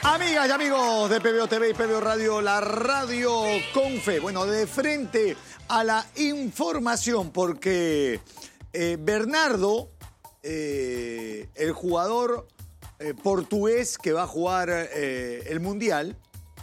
Amigas y amigos de PBO TV y PBO Radio, la radio con fe. Bueno, de frente a la información, porque Bernardo, el jugador portugués que va a jugar el Mundial,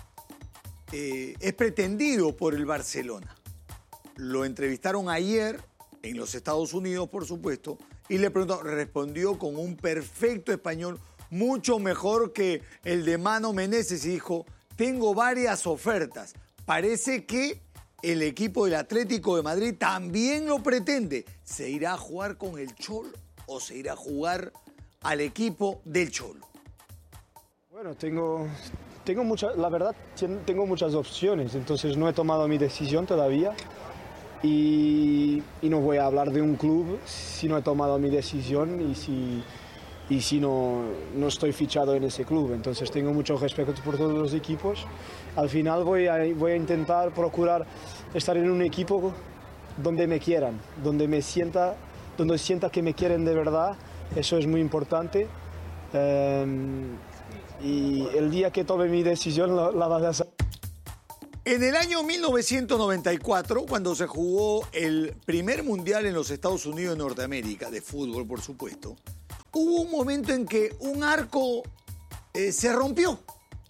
es pretendido por el Barcelona. Lo entrevistaron ayer en los Estados Unidos, por supuesto, y le preguntó, respondió con un perfecto español, mucho mejor que el de Mano Menezes, y dijo, tengo varias ofertas. Parece que el equipo del Atlético de Madrid también lo pretende. ¿Se irá a jugar con el Cholo o se irá a jugar al equipo del Cholo? Bueno, la verdad, tengo muchas opciones, entonces no he tomado mi decisión todavía y no voy a hablar de un club si no he tomado mi decisión y si no estoy fichado en ese club. Entonces tengo mucho respeto por todos los equipos. Al final voy a intentar procurar estar en un equipo donde me quieran, donde sienta que me quieren de verdad. Eso es muy importante. Y el día que tome mi decisión la vas a saber. En el año 1994, cuando se jugó el primer mundial en los Estados Unidos de Norteamérica, de fútbol por supuesto, hubo un momento en que un arco se rompió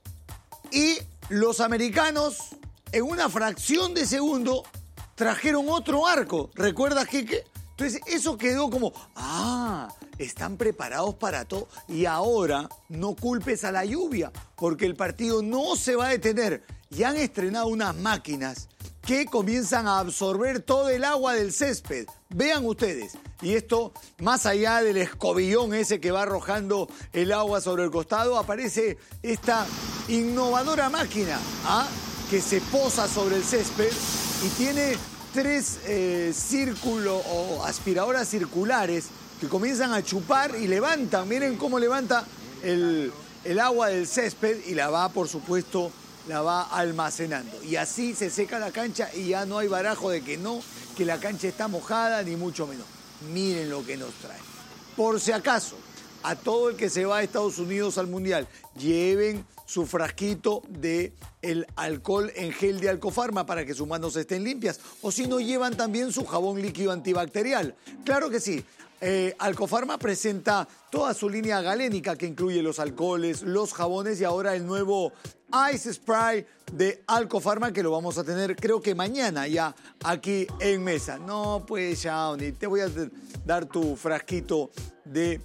y los americanos en una fracción de segundo trajeron otro arco. ¿Recuerdas, Quique? Entonces eso quedó como, están preparados para todo. Y ahora no culpes a la lluvia, porque el partido no se va a detener. Y han estrenado unas máquinas que comienzan a absorber todo el agua del césped. Vean ustedes. Y esto, más allá del escobillón ese que va arrojando el agua sobre el costado, aparece esta innovadora máquina que se posa sobre el césped y tiene 3 círculos o aspiradoras circulares que comienzan a chupar y levantan. Miren cómo levanta el agua del césped y la va, por supuesto, la va almacenando. Y así se seca la cancha y ya no hay barajo de que la cancha está mojada, ni mucho menos. Miren lo que nos trae. Por si acaso, a todo el que se va a Estados Unidos al Mundial, lleven su frasquito de el alcohol en gel de Alcofarma para que sus manos estén limpias. O si no, llevan también su jabón líquido antibacterial. Claro que sí. Alcofarma presenta toda su línea galénica que incluye los alcoholes, los jabones y ahora el nuevo Ice Spray de Alcofarma que lo vamos a tener creo que mañana ya aquí en mesa. No, pues Shawnee, te voy a dar tu frasquito de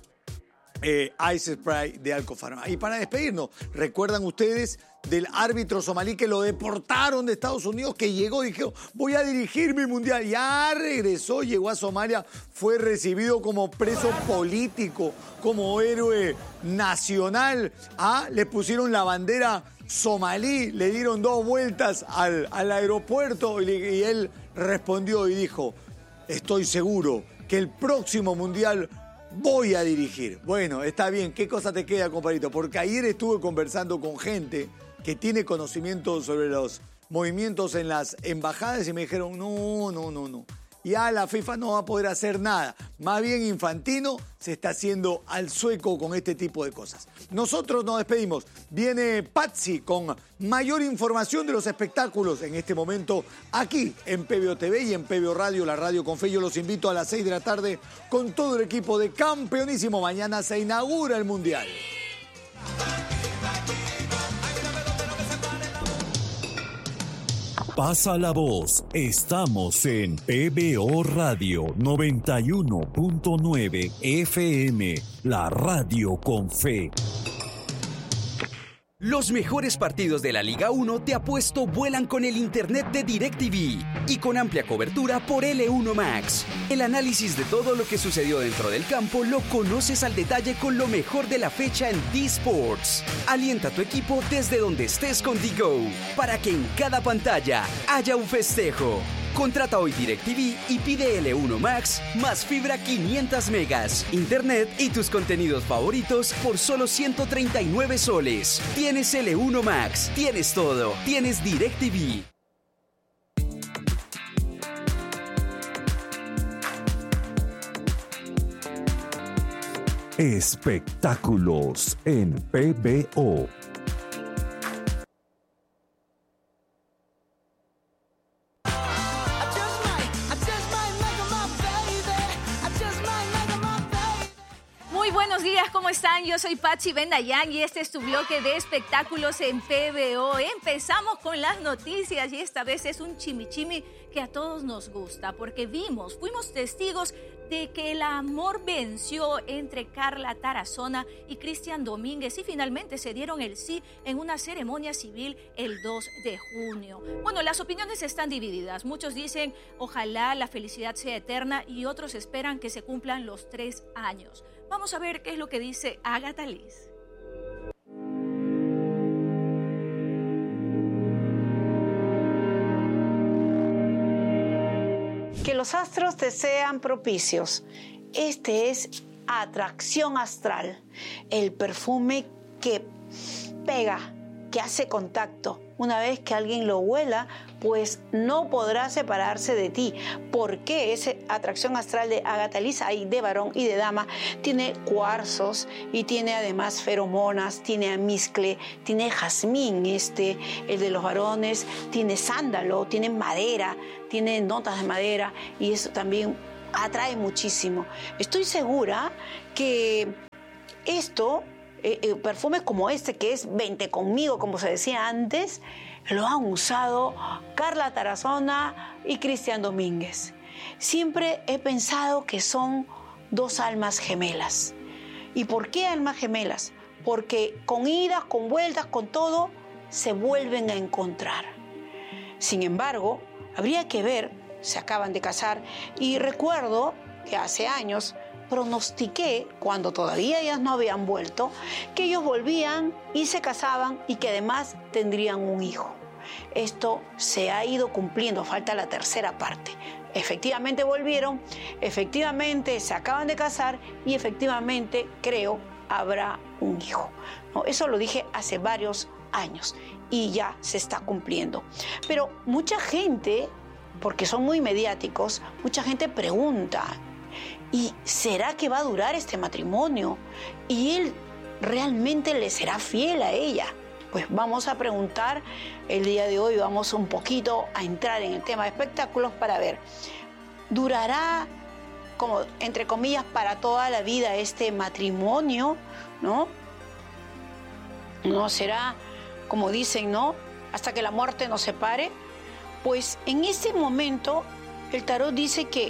Ice Spray de Alcofarma. Y para despedirnos, ¿recuerdan ustedes del árbitro somalí que lo deportaron de Estados Unidos, que llegó y dijo, voy a dirigir mi mundial? Ya regresó, llegó a Somalia, fue recibido como preso político, como héroe nacional. Le pusieron la bandera somalí, le dieron 2 vueltas al aeropuerto y él respondió y dijo, estoy seguro que el próximo mundial voy a dirigir. Bueno, está bien. ¿Qué cosa te queda, compadrito? Porque ayer estuve conversando con gente que tiene conocimiento sobre los movimientos en las embajadas y me dijeron, no. Ya la FIFA no va a poder hacer nada. Más bien Infantino se está haciendo al sueco con este tipo de cosas. Nosotros nos despedimos. Viene Patsy con mayor información de los espectáculos en este momento aquí en PBO TV y en PBO Radio, la radio con fe. Yo los invito a las 6 de la tarde con todo el equipo de Campeonísimo. Mañana se inaugura el Mundial. Pasa la voz, estamos en PBO Radio 91.9 FM, la radio con fe. Los mejores partidos de la Liga 1 de Apuesto vuelan con el internet de DirecTV y con amplia cobertura por L1 Max. El análisis de todo lo que sucedió dentro del campo lo conoces al detalle con lo mejor de la fecha en D-Sports. Alienta a tu equipo desde donde estés con DGO para que en cada pantalla haya un festejo. Contrata hoy DirecTV y pide L1 Max más fibra 500 megas, internet y tus contenidos favoritos por solo 139 soles. Tienes L1 Max, tienes todo, tienes DirecTV. Espectáculos en PBO. días, ¿cómo están? Yo soy Patsy Benayan y este es tu bloque de espectáculos en PBO. Empezamos con las noticias y esta vez es un chimichimi que a todos nos gusta porque fuimos testigos de que el amor venció entre Carla Tarazona y Cristian Domínguez y finalmente se dieron el sí en una ceremonia civil el 2 de junio. Bueno, las opiniones están divididas. Muchos dicen ojalá la felicidad sea eterna y otros esperan que se cumplan los 3 años. Vamos a ver qué es lo que dice Agatha Liz. Que los astros te sean propicios. Este es Atracción Astral, el perfume que pega, que hace contacto. Una vez que alguien lo huela, pues no podrá separarse de ti. Porque esa Atracción Astral de Agatha Liz, hay de varón y de dama, tiene cuarzos y tiene además feromonas, tiene almizcle, tiene jazmín, el de los varones, tiene sándalo, tiene madera, tiene notas de madera y eso también atrae muchísimo. Estoy segura que perfumes como este, que es Vente conmigo, como se decía antes, lo han usado Carla Tarazona y Cristian Domínguez. Siempre he pensado que son 2 almas gemelas. ¿Y por qué almas gemelas? Porque con idas, con vueltas, con todo, se vuelven a encontrar. Sin embargo, habría que ver, se acaban de casar, y recuerdo que hace años pronostiqué, cuando todavía ellas no habían vuelto, que ellos volvían y se casaban y que además tendrían un hijo. Esto se ha ido cumpliendo, falta la tercera parte. Efectivamente volvieron, efectivamente se acaban de casar y efectivamente, creo, habrá un hijo. ¿No? Eso lo dije hace varios años y ya se está cumpliendo. Pero mucha gente, porque son muy mediáticos, mucha gente pregunta, ¿y será que va a durar este matrimonio? ¿Y él realmente le será fiel a ella? Pues vamos a preguntar el día de hoy, vamos un poquito a entrar en el tema de espectáculos para ver, ¿durará, como entre comillas, para toda la vida este matrimonio? ¿No? ¿No será, como dicen, ¿no?, hasta que la muerte nos separe? Pues en ese momento el tarot dice que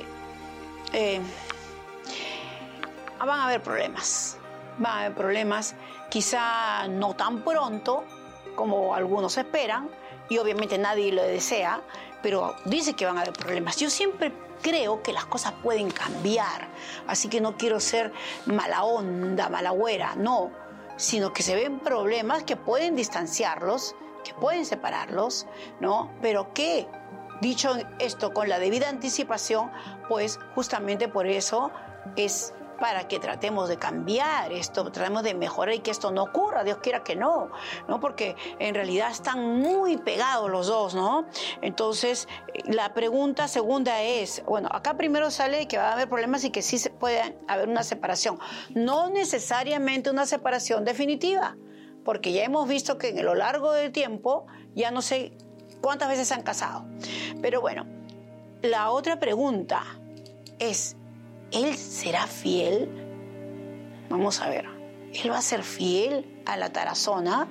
van a haber problemas. Van a haber problemas, quizá no tan pronto como algunos esperan, y obviamente nadie lo desea, pero dice que van a haber problemas. Yo siempre creo que las cosas pueden cambiar, así que no quiero ser mala onda, mala güera, no, sino que se ven problemas que pueden distanciarlos, que pueden separarlos, ¿no? Pero que, dicho esto con la debida anticipación, pues justamente por eso es para que tratemos de cambiar esto, tratemos de mejorar y que esto no ocurra, Dios quiera que no, porque en realidad están muy pegados los dos, ¿no? Entonces, la pregunta segunda es, bueno, acá primero sale que va a haber problemas y que sí se puede haber una separación, no necesariamente una separación definitiva, porque ya hemos visto que en lo largo del tiempo, ya no sé cuántas veces se han casado, pero bueno, la otra pregunta es, ¿él será fiel? Vamos a ver. ¿Él va a ser fiel a la Tarazona?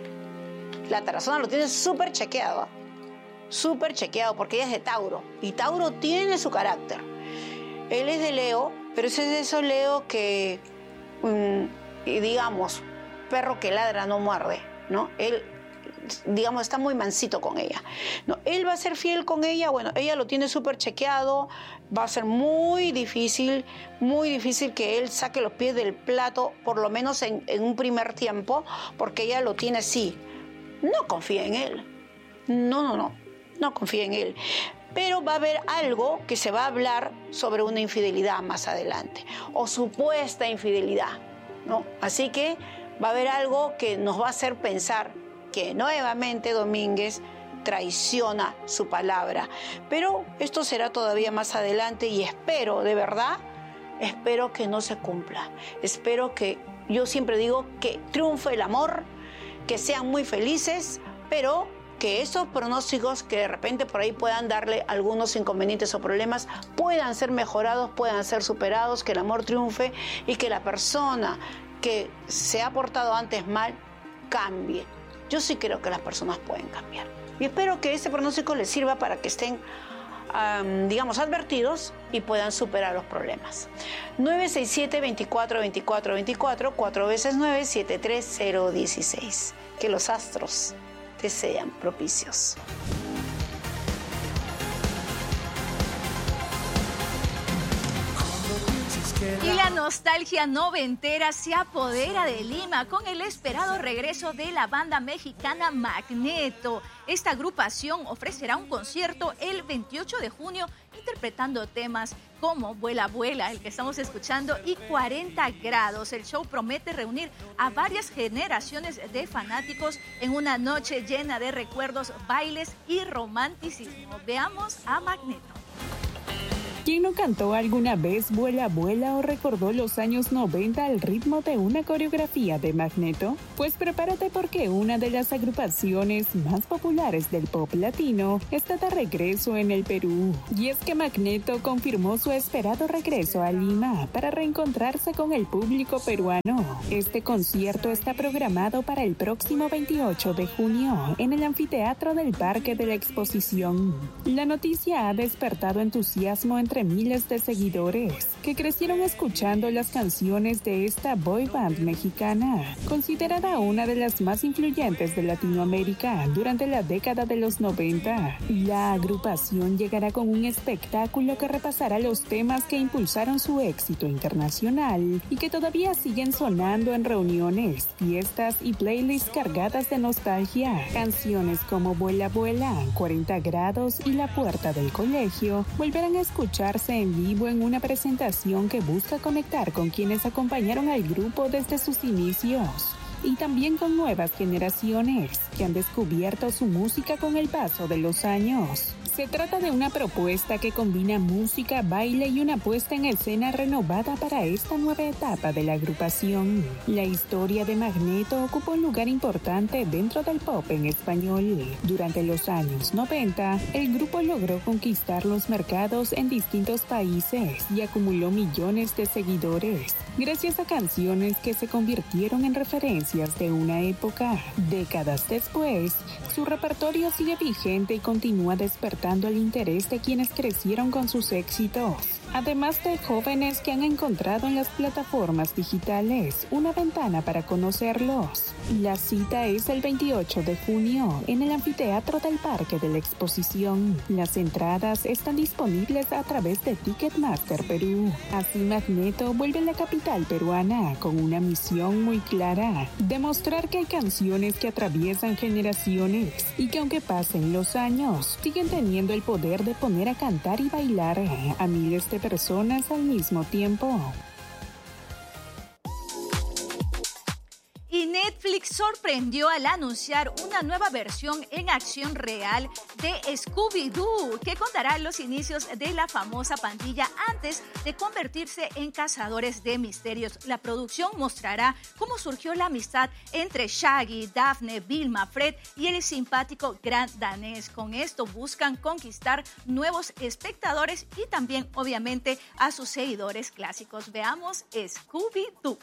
La Tarazona lo tiene súper chequeado porque ella es de Tauro. Y Tauro tiene su carácter. Él es de Leo, pero ese es de esos Leo que, digamos, perro que ladra no muerde, ¿no? Él, digamos, está muy mansito con ella. No, él va a ser fiel con ella, bueno, ella lo tiene súper chequeado, va a ser muy difícil que él saque los pies del plato, por lo menos en un primer tiempo, porque ella lo tiene así. No confía en él. No confía en él. Pero va a haber algo que se va a hablar sobre una infidelidad más adelante, o supuesta infidelidad, ¿no? Así que va a haber algo que nos va a hacer pensar que nuevamente Domínguez traiciona su palabra. Pero esto será todavía más adelante y espero, de verdad, espero que no se cumpla. Espero que, yo siempre digo, que triunfe el amor, que sean muy felices, pero que esos pronósticos que de repente por ahí puedan darle algunos inconvenientes o problemas puedan ser mejorados, puedan ser superados, que el amor triunfe y que la persona que se ha portado antes mal cambie. Yo sí creo que las personas pueden cambiar. Y espero que este pronóstico les sirva para que estén, advertidos y puedan superar los problemas. 967-24-24-24, 4 veces 9, 73016. Que los astros te sean propicios. Y la nostalgia noventera se apodera de Lima con el esperado regreso de la banda mexicana Magneto. Esta agrupación ofrecerá un concierto el 28 de junio interpretando temas como Vuela, Vuela, el que estamos escuchando, y 40 grados. El show promete reunir a varias generaciones de fanáticos en una noche llena de recuerdos, bailes y romanticismo. Veamos a Magneto. ¿Quién no cantó alguna vez Vuela, Vuela o recordó los años 90 al ritmo de una coreografía de Magneto? Pues prepárate porque una de las agrupaciones más populares del pop latino está de regreso en el Perú. Y es que Magneto confirmó su esperado regreso a Lima para reencontrarse con el público peruano. Este concierto está programado para el próximo 28 de junio en el anfiteatro del Parque de la Exposición. La noticia ha despertado entusiasmo entre miles de seguidores que crecieron escuchando las canciones de esta boy band mexicana, considerada una de las más influyentes de Latinoamérica durante la década de los 90. La agrupación llegará con un espectáculo que repasará los temas que impulsaron su éxito internacional y que todavía siguen sonando en reuniones, fiestas y playlists cargadas de nostalgia. Canciones como Vuela, Vuela, 40 grados y La puerta del colegio volverán a escuchar en vivo en una presentación que busca conectar con quienes acompañaron al grupo desde sus inicios y también con nuevas generaciones que han descubierto su música con el paso de los años. Se trata de una propuesta que combina música, baile y una puesta en escena renovada para esta nueva etapa de la agrupación. La historia de Magneto ocupa un lugar importante dentro del pop en español. Durante los años 90, el grupo logró conquistar los mercados en distintos países y acumuló millones de seguidores, gracias a canciones que se convirtieron en referencias de una época. Décadas después, su repertorio sigue vigente y continúa despertando el interés de quienes crecieron con sus éxitos, además de jóvenes que han encontrado en las plataformas digitales una ventana para conocerlos. La cita es el 28 de junio en el anfiteatro del Parque de la Exposición. Las entradas están disponibles a través de Ticketmaster Perú. Así Magneto vuelve a la capital peruana con una misión muy clara: demostrar que hay canciones que atraviesan generaciones y que aunque pasen los años, siguen teniendo el poder de poner a cantar y bailar a miles de personas al mismo tiempo. Y Netflix sorprendió al anunciar una nueva versión en acción real de Scooby-Doo, que contará los inicios de la famosa pandilla antes de convertirse en cazadores de misterios. La producción mostrará cómo surgió la amistad entre Shaggy, Daphne, Vilma, Fred y el simpático Gran Danés. Con esto buscan conquistar nuevos espectadores y también, obviamente, a sus seguidores clásicos. Veamos Scooby-Doo.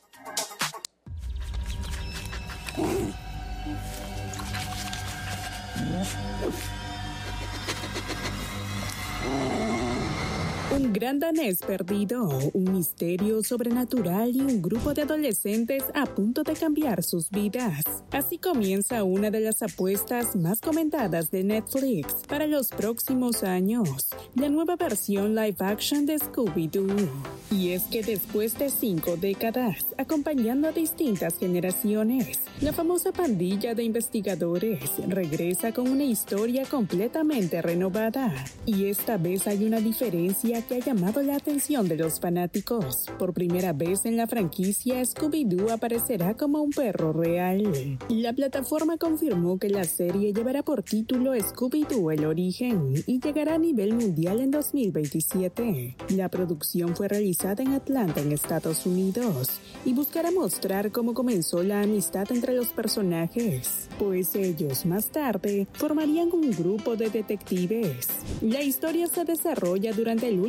Un gran danés perdido, un misterio sobrenatural y un grupo de adolescentes a punto de cambiar sus vidas. Así comienza una de las apuestas más comentadas de Netflix para los próximos años, la nueva versión live action de Scooby-Doo. Y es que después de 5 décadas, acompañando a distintas generaciones, la famosa pandilla de investigadores regresa con una historia completamente renovada. Y esta vez hay una diferencia que ha llamado la atención de los fanáticos. Por primera vez en la franquicia, Scooby-Doo aparecerá como un perro real. La plataforma confirmó que la serie llevará por título Scooby-Doo El Origen y llegará a nivel mundial en 2027. La producción fue realizada en Atlanta, en Estados Unidos, y buscará mostrar cómo comenzó la amistad entre los personajes, pues ellos más tarde formarían un grupo de detectives. La historia se desarrolla durante el último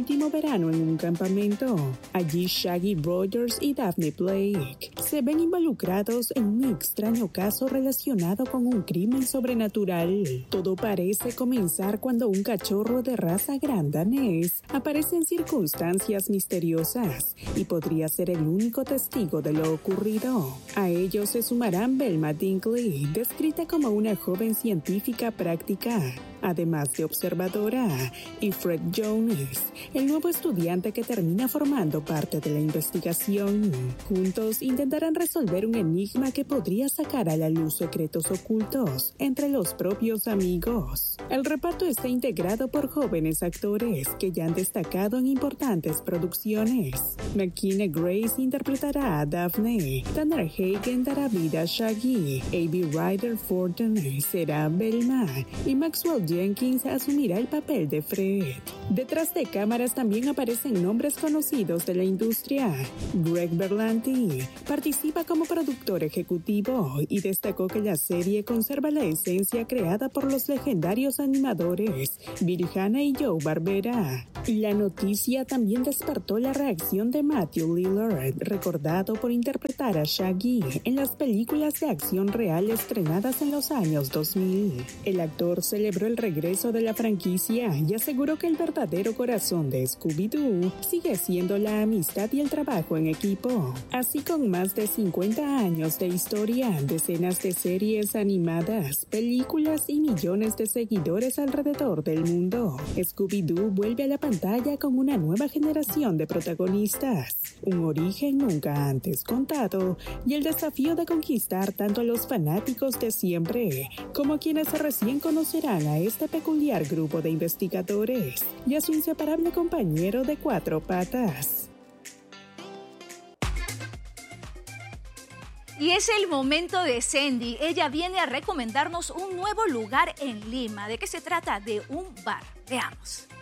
último verano en un campamento. Allí Shaggy Rogers y Daphne Blake se ven involucrados en un extraño caso relacionado con un crimen sobrenatural. Todo parece comenzar cuando un cachorro de raza Grand Danés aparece en circunstancias misteriosas y podría ser el único testigo de lo ocurrido. A ellos se sumarán Velma Dinkley, descrita como una joven científica práctica, además de observadora, y Fred Jones, el nuevo estudiante que termina formando parte de la investigación. Juntos intentarán resolver un enigma que podría sacar a la luz secretos ocultos entre los propios amigos. El reparto está integrado por jóvenes actores que ya han destacado en importantes producciones. McKenna Grace interpretará a Daphne, Tanner Hagen dará vida a Shaggy, A.B. Ryder Forten será Velma y Maxwell Jenkins asumirá el papel de Fred. Detrás de cámaras también aparecen nombres conocidos de la industria. Greg Berlanti participa como productor ejecutivo y destacó que la serie conserva la esencia creada por los legendarios animadores Bill Hanna y Joe Barbera. La noticia también despertó la reacción de Matthew Lillard, recordado por interpretar a Shaggy en las películas de acción real estrenadas en los años 2000. El actor celebró el regreso de la franquicia y aseguró que el verdadero corazón de Scooby-Doo sigue siendo la amistad y el trabajo en equipo. Así, con más de 50 años de historia, decenas de series animadas, películas y millones de seguidores alrededor del mundo, Scooby-Doo vuelve a la pantalla con una nueva generación de protagonistas, un origen nunca antes contado y el desafío de conquistar tanto a los fanáticos de siempre como a quienes recién conocerán a este peculiar grupo de investigadores y a su inseparable compañero de cuatro patas. Y es el momento de Sandy. Ella viene a recomendarnos un nuevo lugar en Lima. ¿De qué se trata? De un bar. Veamos.